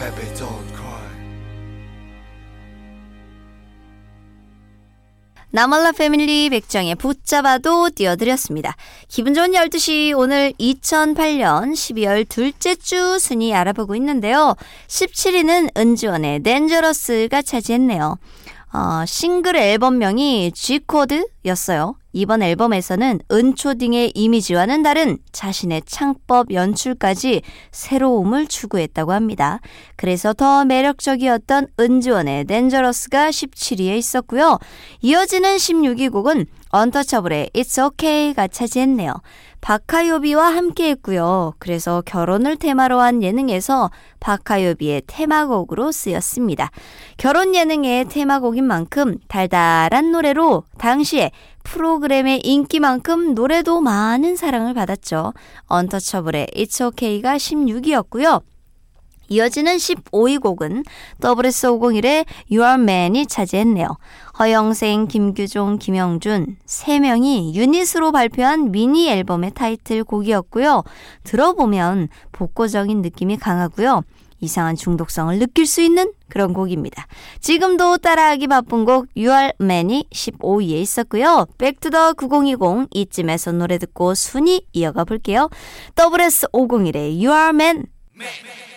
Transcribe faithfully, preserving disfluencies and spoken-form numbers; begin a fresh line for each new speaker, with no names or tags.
Baby don't cry.
나멀라 패밀리 백정의 붙잡아도 띄워드렸습니다. 기분 좋은 열두 시 오늘 이천팔 년 십이월 둘째 주 순위 알아보고 있는데요. 십칠 위는 은지원의 Dangerous가 차지했네요. 어, 싱글 앨범명이 G코드였어요. 이번 앨범에서는 은초딩의 이미지와는 다른 자신의 창법 연출까지 새로움을 추구했다고 합니다. 그래서 더 매력적이었던 은지원의 Dangerous가 십칠 위에 있었고요. 이어지는 십육 위 곡은 언터처블의 It's OK가 차지했네요. 박하요비와 함께 했고요. 그래서 결혼을 테마로 한 예능에서 박하요비의 테마곡으로 쓰였습니다. 결혼 예능의 테마곡인 만큼 달달한 노래로 당시에 프로그램의 인기만큼 노래도 많은 사랑을 받았죠. 언터처블의 It's OK가 십육 위였고요. 이어지는 십오 위 곡은 더블유에스 오공일의 You Are Man이 차지했네요. 허영생, 김규종, 김영준 세 명이 유닛으로 발표한 미니 앨범의 타이틀곡이었고요. 들어보면 복고적인 느낌이 강하고요. 이상한 중독성을 느낄 수 있는 그런 곡입니다. 지금도 따라하기 바쁜 곡 You Are Man이 십오 위에 있었고요. 백투더 구천이십 이쯤에서 노래 듣고 순위 이어가 볼게요. 더블유에스 오공일의 You Are Man.